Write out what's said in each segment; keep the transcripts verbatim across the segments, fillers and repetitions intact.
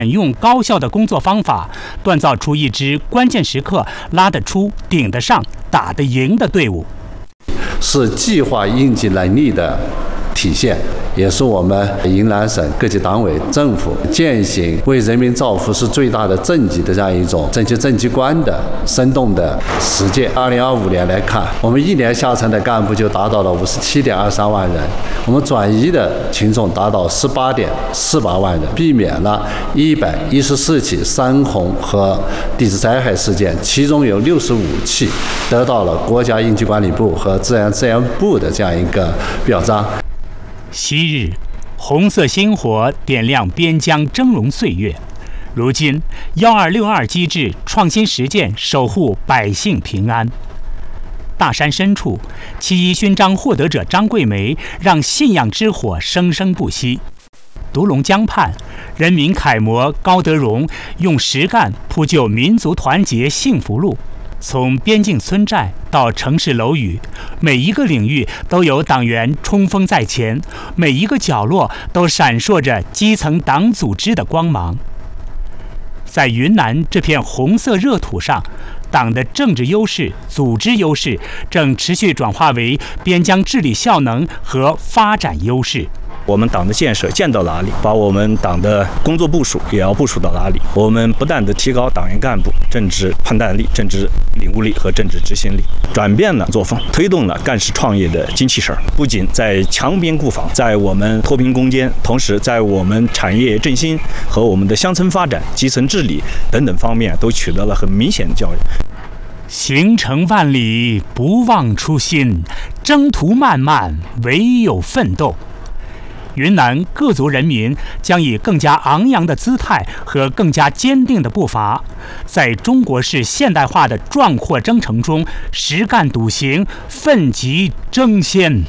用高效的工作方法，锻造出一支关键时刻拉得出、顶得上、打得赢的队伍， 是计划应急能力的体现，也是我们云南省各级党委政府践行为人民造福是最大的政绩的这样一种政绩政绩观的生动的实践。二零二五年来看，我们一年下沉的干部就达到了五十七点二三万人，我们转移的群众达到十八点四八万人，避免了一百一十四起山洪和地质灾害事件，其中有六十五起得到了国家应急管理部和自然资源部的这样一个表彰。 昔日，红色星火点亮边疆峥嵘岁月；如今，幺二六二机制创新实践守护百姓平安。大山深处，七一勋章获得者张桂梅让信仰之火生生不息。独龙江畔，人民楷模高德荣用实干铺就民族团结幸福路。从边境村寨到城市楼宇，每一个领域都有党员冲锋在前，每一个角落都闪烁着基层党组织的光芒。在云南这片红色热土上，党的政治优势、组织优势正持续转化为边疆治理效能和发展优势。 我们党的建设建到哪里，把我们党的工作部署也要部署到哪里。我们不断地提高党员干部政治判断力、政治领悟力和政治执行力，转变了作风，推动了干事创业的精气神。不仅在强边固防，在我们脱贫攻坚，同时在我们产业振兴和我们的乡村发展、基层治理等等方面都取得了很明显的效益。 行程万里，不忘初心；征途漫漫，唯有奋斗。云南各族人民将以更加昂扬的姿态和更加坚定的步伐，在中国式现代化的壮阔征程中实干笃行，奋楫争先。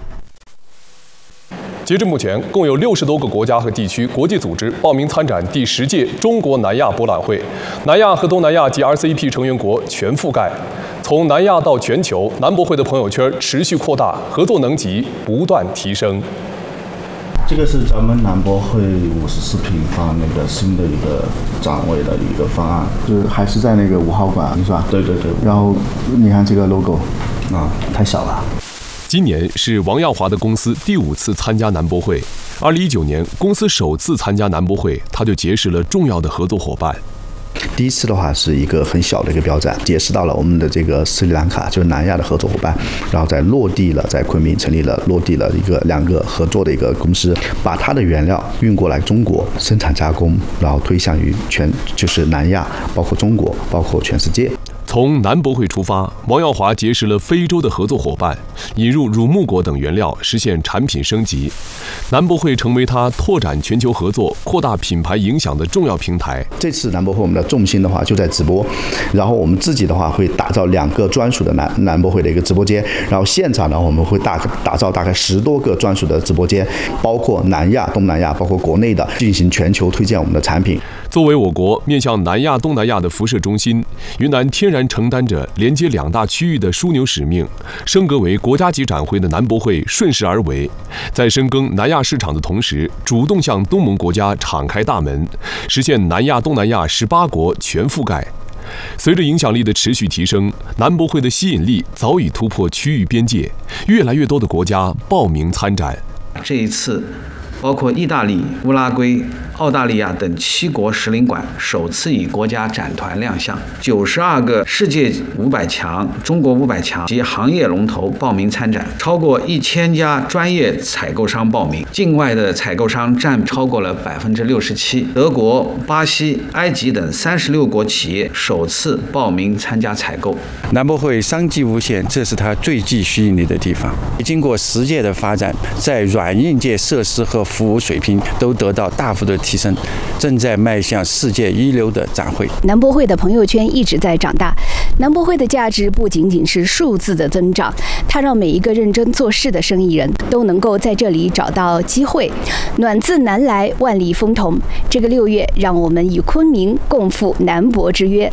截至目前，共有六十多个国家和地区国际组织报名参展第十届中国南亚博览会，南亚和东南亚及 R C E P 成员国全覆盖。从南亚到全球，南博会的朋友圈持续扩大，合作能级不断提升。 这个是咱们南博会五十四平方那个新的一个展位的一个方案，就是还是在那个五号馆是吧？对对对。然后你看这个 logo， 啊，太小了。 今年是王耀华的公司第五次参加南博会。二零一九年，公司首次参加南博会，他就结识了重要的合作伙伴。 第一次的话是一个很小的一个标展，结识到了我们的这个斯里兰卡，就是南亚的合作伙伴，然后在落地了，在昆明成立了落地了一个两个合作的一个公司，把它的原料运过来中国生产加工，然后推向于全就是南亚，包括中国，包括全世界。 从南博会出发，王耀华结识了非洲的合作伙伴，引入乳木果等原料，实现产品升级。南博会成为他拓展全球合作、扩大品牌影响的重要平台。 这次南博会我们的重心的话就在直播，然后我们自己的话会打造两个专属的南南博会的一个直播间，然后现场呢我们会大打造大概十多个专属的直播间，包括南亚、东南亚，包括国内的，进行全球推荐我们的产品。 作为我国面向南亚、东南亚的辐射中心，云南天然承担着连接两大区域的枢纽使命。升格为国家级展会的南博会顺势而为，在深耕南亚市场的同时，主动向东盟国家敞开大门，实现南亚、东南亚十八国全覆盖。随着影响力的持续提升，南博会的吸引力早已突破区域边界，越来越多的国家报名参展。 这一次，包括意大利、乌拉圭、澳大利亚等七国使领馆首次以国家展团亮相，九十二个世界五百强、中国五百强及行业龙头报名参展，超过一千家专业采购商报名，境外的采购商占超过了百分之六十七。德国、巴西、埃及等三十六国企业首次报名参加采购。 南博会商机无限，这是它最具吸引力的地方。经过十届的发展，在软硬件设施和服务水平都得到大幅的提升，正在迈向世界一流的展会。 南博会的朋友圈一直在长大，南博会的价值不仅仅是数字的增长，它让每一个认真做事的生意人都能够在这里找到机会。暖自南来，万里风同。这个六月，让我们与昆明共赴南博之约。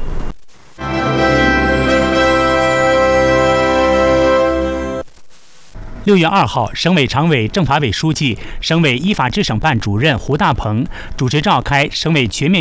六月二号，省委常委、政法委书记、省委依法治省办主任胡大鹏主持召开省委全面